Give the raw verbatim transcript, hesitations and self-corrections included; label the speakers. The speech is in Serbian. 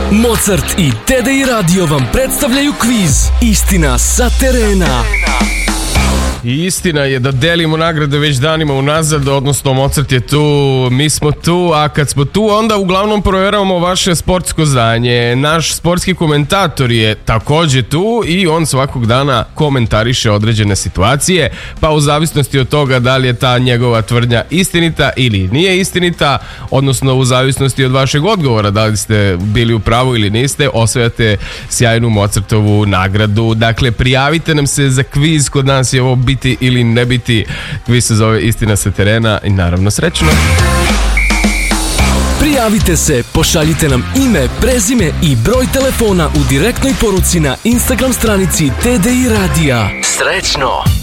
Speaker 1: Mozart i T D I Radio vam predstavljaju kviz Istina sa terena.
Speaker 2: I istina je da delimo nagrade već danima unazad, odnosno Mozart je tu, mi smo tu, a kad smo tu onda uglavnom provjeravamo vaše sportsko znanje. Naš sportski komentator je također tu i on svakog dana komentariše određene situacije, pa u zavisnosti od toga da li je ta njegova tvrdnja istinita ili nije istinita, odnosno u zavisnosti od vašeg odgovora da li ste bili u pravu ili niste, osvajate sjajnu Mozartovu nagradu. Dakle, prijavite nam se za kviz, kod nas je ovo biti ili ne biti. Kviz se zove Istina sa terena i naravno srećno.
Speaker 1: Prijavite se, pošaljite nam ime, prezime i broj telefona u direktnoj poruci na Instagram stranici T D I Radija. Srećno!